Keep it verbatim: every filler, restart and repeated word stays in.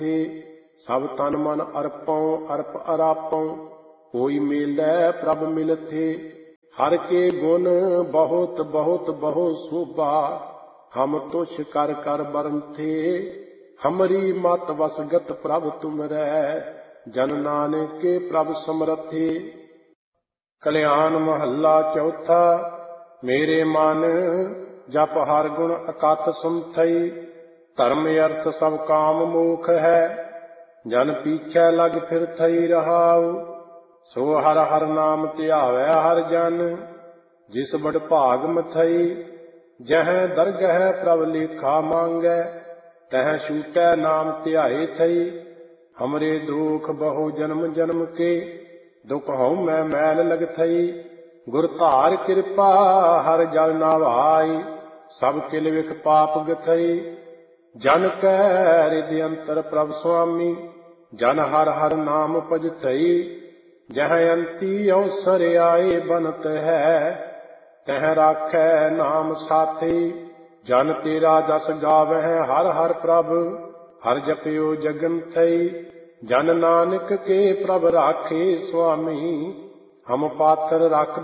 थे। सब तन मन अर्पौ अर्प अरापौ, कोई मेलै प्रभ मिलथे। हर के गुण बहुत बहुत बहु शोभा, हम तुछ कर कर बरन थे। हमरी मत वसगत प्रभ तुमरै, जन नानक के प्रभ समरथे। कल्याण महला चौथा। मेरे मन जप हर गुण अकथ सुनथई। धर्म अर्थ सब काम मोख है, जन पीछे लग फिर थई रहाउ। सो हर हर नाम ध्यावै हर जन, जिस बड़ भाग मथई। जह दरगह प्रभ लेखा मांगै, तह छूटै नाम ध्याए थई। हमरे दुख बहु जन्म जन्म के, दुख हऊँ मैं मैल लग थई। गुर धार कृपा हर जल नावाई, सब किल विख पाप गथई। जन कै हृदय अंतर प्रभ स्वामी, जन हर हर नाम भजथई। जह अंती अवसर आए बनत है, तह राखै नाम साथी। जन तेरा जस गावह हर हर प्रभ, हर जपियो जगन थई। जन नानक के प्रभ राखे स्वामी, हम पात्र रख